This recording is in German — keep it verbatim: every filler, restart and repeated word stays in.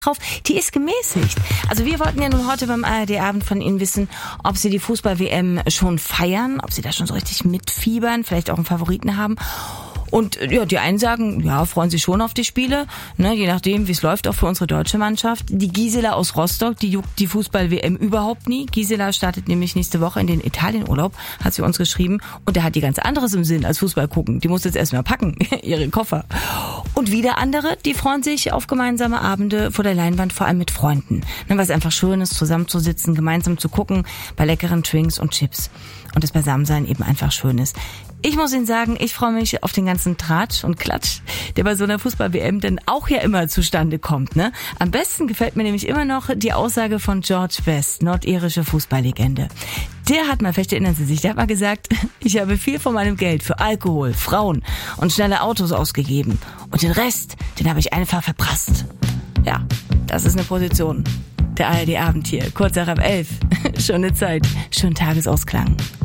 drauf, die ist gemäßigt. Also wir wollten ja nun heute beim A R D-Abend von Ihnen wissen, ob Sie die Fußball-W M schon feiern, ob Sie da schon so richtig mitfiebern, vielleicht auch einen Favoriten haben. Und ja, die einen sagen, ja, freuen sich schon auf die Spiele, ne, je nachdem, wie es läuft, auch für unsere deutsche Mannschaft. Die Gisela aus Rostock, die juckt die Fußball-W M überhaupt nie. Gisela startet nämlich nächste Woche in den Italienurlaub, hat sie uns geschrieben. Und da hat die ganz anderes im Sinn als Fußball gucken. Die muss jetzt erstmal packen, ihre Koffer. Und wieder andere, die freuen sich auf gemeinsame Abende vor der Leinwand, vor allem mit Freunden. Ne, weil es einfach schön ist, zusammenzusitzen, gemeinsam zu gucken, bei leckeren Drinks und Chips. Und das Beisammensein eben einfach schön ist. Ich muss Ihnen sagen, ich freue mich auf den ganzen Tratsch und Klatsch, der bei so einer Fußball-W M denn auch ja immer zustande kommt, ne? Am besten gefällt mir nämlich immer noch die Aussage von George Best, nordirische Fußballlegende. Der hat mal, vielleicht erinnern Sie sich, der hat mal gesagt, ich habe viel von meinem Geld für Alkohol, Frauen und schnelle Autos ausgegeben. Und den Rest, den habe ich einfach verprasst. Ja, das ist eine Position. Der A R D-Abend hier, kurz nach halb elf. Schöne Zeit, schönen Tagesausklang.